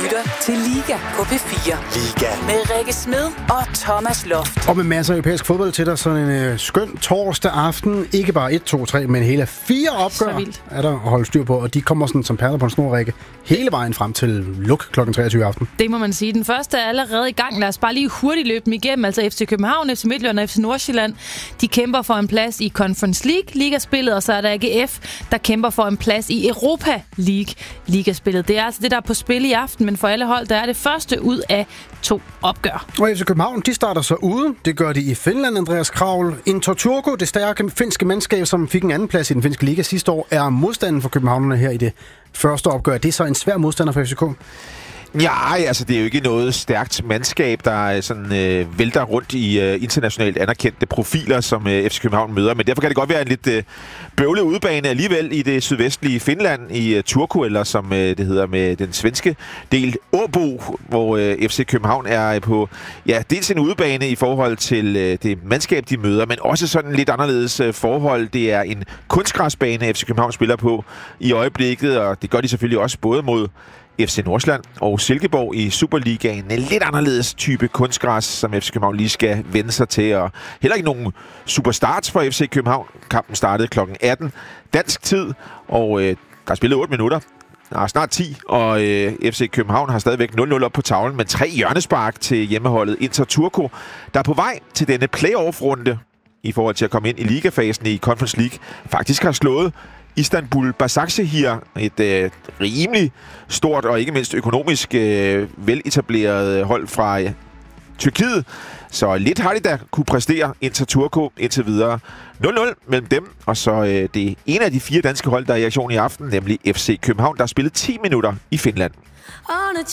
lytter til Liga på P4. Liga. Med Rikke Smed og Thomas Loft. Og med masser af europæisk fodbold til dig, sådan en skøn torsdag aften. Ikke bare 1, 2, 3, men hele 4 opgør er der at holde styr på. Og de kommer sådan som perler på en snor, Rikke, hele vejen frem til luk kl. 23 aften. Det må man sige. Den første er allerede i gang. Lad os bare lige hurtigt løbe dem igennem. Altså FC København, FC Midtjylland og FC Nordsjælland. De kæmper for en plads i Conference League ligaspillet, og så er der AGF, der kæmper for en plads i Europa League ligaspillet. Det er altså det, der er på spil i aften, men for alle hold, der er det første ud af 2 opgør. Og FC København, de starter så ude. Det gør de i Finland, Andreas Kravl. Inter Turku, det stærke finske mandskab, som fik en anden plads i den finske liga sidste år, er modstanden for københavnerne her i det første opgør. Det er så en svær modstander for FCK. Ja, altså det er jo ikke noget stærkt mandskab, der sådan vælter rundt i internationalt anerkendte profiler, som FC København møder. Men derfor kan det godt være en lidt bøvlet udebane alligevel i det sydvestlige Finland, i Turku, eller som det hedder med den svenske del, Åbo, hvor FC København er på, ja, dels en udebane i forhold til det mandskab, de møder, men også sådan lidt anderledes forhold. Det er en kunstgræsbane, FC København spiller på i øjeblikket, og det gør de selvfølgelig også både mod FC Nordsjælland og Silkeborg i Superligaen. En lidt anderledes type kunstgræs, som FC København lige skal vende sig til. Og heller ikke nogen superstarts for FC København. Kampen startede kl. 18 dansk tid, og der er spillet 8 minutter. Snart 10, og FC København har stadigvæk 0-0 op på tavlen, men 3 hjørnespark til hjemmeholdet Inter Turku, der er på vej til denne playoff-runde i forhold til at komme ind i ligafasen i Conference League. Faktisk har slået Istanbul Başakşehir, et rimelig stort og ikke mindst økonomisk veletableret hold fra Tyrkiet. Så lidt har de da kunne præstere Inter Turku indtil videre. 0-0 mellem dem, og så det er en af de 4 danske hold, der er i aktion i aften, nemlig FC København, der har spillet 10 minutter i Finland.